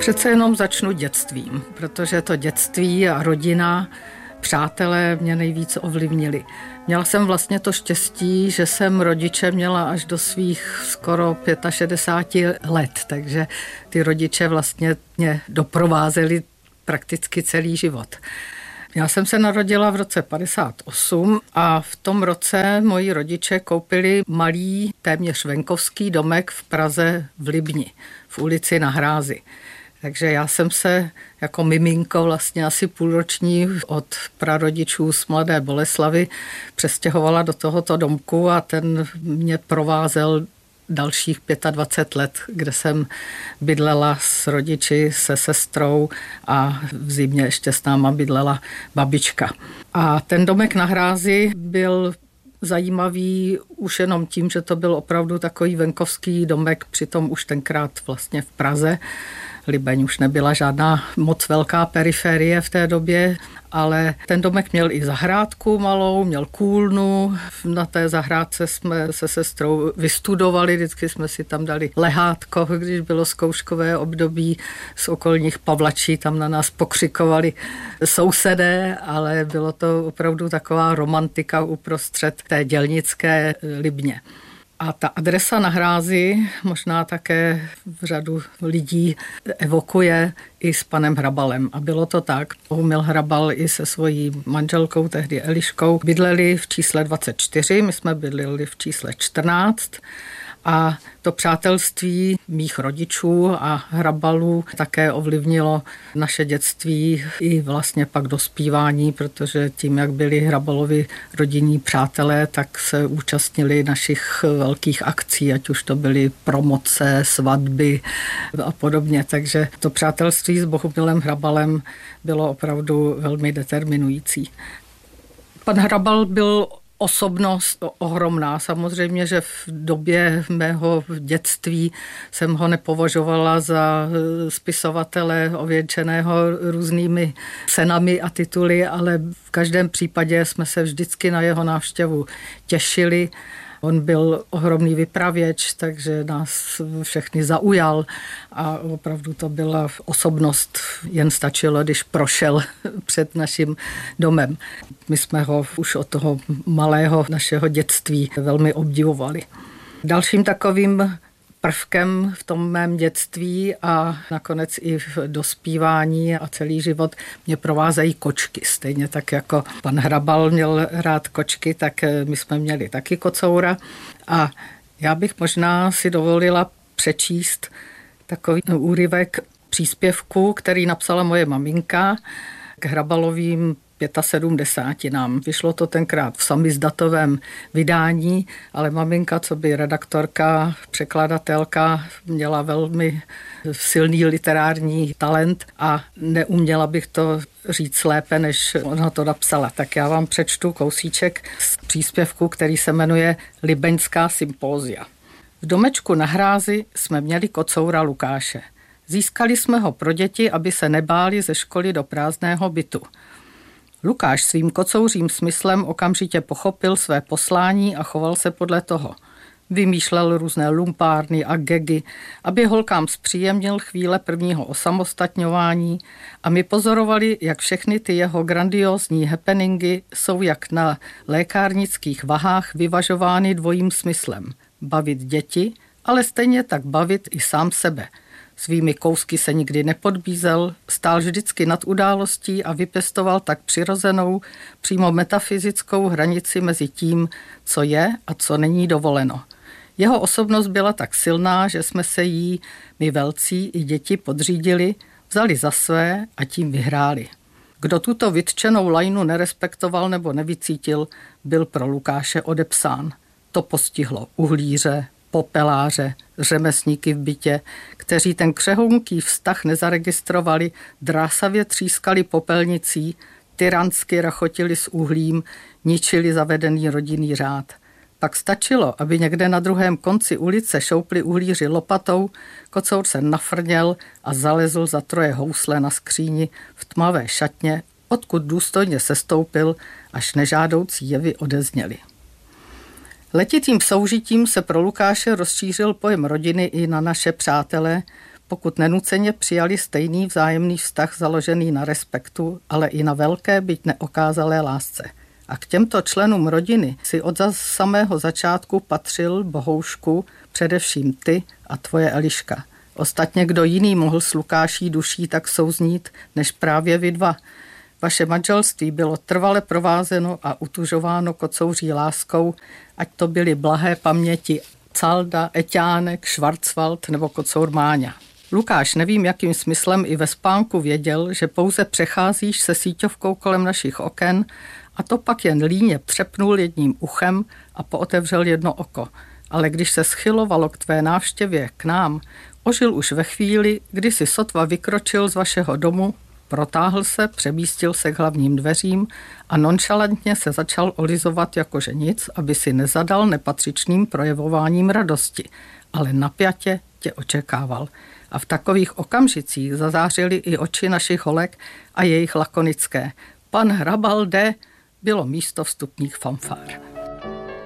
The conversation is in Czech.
Přece jenom začnu dětstvím, protože to dětství a rodina, přátelé mě nejvíc ovlivnili. Měla jsem vlastně to štěstí, že jsem rodiče měla až do svých skoro 65 let, takže ty rodiče vlastně mě doprovázeli prakticky celý život. Já jsem se narodila v roce 58 a v tom roce moji rodiče koupili malý, téměř venkovský domek v Praze v Libni, v ulici Na Hrázi. Takže já jsem se jako miminko vlastně asi půlroční od prarodičů z Mladé Boleslavi přestěhovala do tohoto domku a ten mě provázel dalších 25 let, kde jsem bydlela s rodiči, se sestrou a v zimě ještě s náma bydlela babička. A ten domek Na Hrázi byl zajímavý už jenom tím, že to byl opravdu takový venkovský domek, přitom už tenkrát vlastně v Praze. Libeň už nebyla žádná moc velká periferie v té době, ale ten domek měl i zahrádku malou, měl kůlnu. Na té zahrádce jsme se sestrou vystudovali, vždycky jsme si tam dali lehátko, když bylo zkouškové období z okolních Pavlačí, tam na nás pokřikovali sousedé, ale bylo to opravdu taková romantika uprostřed té dělnické Libně. A ta adresa Na Hrázi možná také řadu lidí evokuje i s panem Hrabalem. A bylo to tak. Bohumil Hrabal i se svojí manželkou, tehdy Eliškou, bydleli v čísle 24, my jsme bydleli v čísle 14. A to přátelství mých rodičů a Hrabalů také ovlivnilo naše dětství i vlastně pak dospívání, protože tím, jak byli Hrabalovi rodinní přátelé, tak se účastnili našich velkých akcí, ať už to byly promoce, svatby a podobně. Takže to přátelství s Bohumilem Hrabalem bylo opravdu velmi determinující. Pan Hrabal byl osobnost ohromná. Samozřejmě, že v době mého dětství jsem ho nepovažovala za spisovatele ověnčeného různými cenami a tituly, ale v každém případě jsme se vždycky na jeho návštěvu těšili. On byl ohromný vypravěč, takže nás všechny zaujal a opravdu to byla osobnost, jen stačilo, když prošel před naším domem. My jsme ho už od toho malého našeho dětství velmi obdivovali. Dalším takovým prvkem v tom mém dětství a nakonec i v dospívání a celý život mě provázejí kočky. Stejně tak jako pan Hrabal měl rád kočky, tak my jsme měli taky kocoura. A já bych možná si dovolila přečíst takový úryvek příspěvku, který napsala moje maminka k Hrabalovým 75. Vyšlo to tenkrát v samizdatovém vydání, ale maminka, co by redaktorka, překladatelka, měla velmi silný literární talent a neuměla bych to říct lépe, než ona to napsala. Tak já vám přečtu kousíček z příspěvku, který se jmenuje Libeňská sympózia. V domečku Na Hrázi jsme měli kocoura Lukáše. Získali jsme ho pro děti, aby se nebáli ze školy do prázdného bytu. Lukáš svým kocouřím smyslem okamžitě pochopil své poslání a choval se podle toho. Vymýšlel různé lumpárny a gegy, aby holkám zpříjemnil chvíle prvního osamostatňování a my pozorovali, jak všechny ty jeho grandiózní happeningy jsou jak na lékárnických vahách vyvažovány dvojím smyslem. Bavit děti, ale stejně tak bavit i sám sebe. Svými kousky se nikdy nepodbízel, stál vždycky nad událostí a vypěstoval tak přirozenou, přímo metafyzickou hranici mezi tím, co je a co není dovoleno. Jeho osobnost byla tak silná, že jsme se jí, my velcí i děti, podřídili, vzali za své a tím vyhráli. Kdo tuto vytčenou lajnu nerespektoval nebo nevycítil, byl pro Lukáše odepsán. To postihlo uhlíře, popeláře, řemeslníky v bytě, kteří ten křehounký vztah nezaregistrovali, drásavě třískali popelnicí, tyransky rachotili s uhlím, ničili zavedený rodinný řád. Pak stačilo, aby někde na druhém konci ulice šoupli uhlíři lopatou, kocour se nafrněl a zalezl za troje housle na skříni v tmavé šatně, odkud důstojně sestoupil, až nežádoucí jevy odezněly. Letitým soužitím se pro Lukáše rozšířil pojem rodiny i na naše přátele, pokud nenuceně přijali stejný vzájemný vztah založený na respektu, ale i na velké, byť neokázalé lásce. A k těmto členům rodiny si od samého začátku patřil, bohoušku, především ty a tvoje Eliška. Ostatně kdo jiný mohl s Lukáší duší tak souznít, než právě vy dva. Vaše manželství bylo trvale provázeno a utužováno kocouří láskou, ať to byly blahé paměti Calda, Eťánek, Schwarzwald nebo kocour Máňa. Lukáš, nevím, jakým smyslem i ve spánku věděl, že pouze přecházíš se síťovkou kolem našich oken, a to pak jen líně třepnul jedním uchem a pootevřel jedno oko. Ale když se schylovalo k tvé návštěvě k nám, ožil už ve chvíli, kdy si sotva vykročil z vašeho domu, protáhl se, přemístil se k hlavním dveřím a nonšalantně se začal olizovat jakože nic, aby si nezadal nepatřičným projevováním radosti, ale napjatě tě očekával. A v takových okamžicích zazářily i oči našich holek a jejich lakonické. Pan Hrabal jde, bylo místo vstupních fanfár.